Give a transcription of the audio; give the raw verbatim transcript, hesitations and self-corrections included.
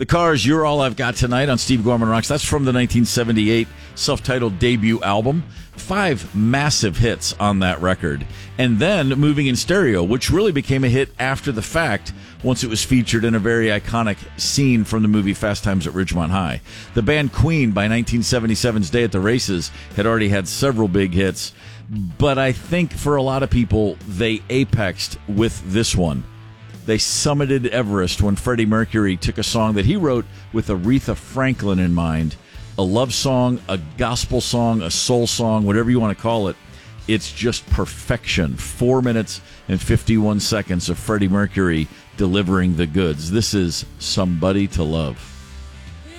The Cars, You're All I've Got Tonight on Steve Gorman Rocks. That's from the nineteen seventy-eight self-titled debut album. Five massive hits on that record. And then Moving in Stereo, which really became a hit after the fact once it was featured in a very iconic scene from the movie Fast Times at Ridgemont High. The band Queen, by nineteen seventy-seven's Day at the Races, had already had several big hits. But I think for a lot of people, they apexed with this one. They summited Everest when Freddie Mercury took a song that he wrote with Aretha Franklin in mind. A love song, a gospel song, a soul song, whatever you want to call it. It's just perfection. Four minutes and fifty-one seconds of Freddie Mercury delivering the goods. This is Somebody to Love.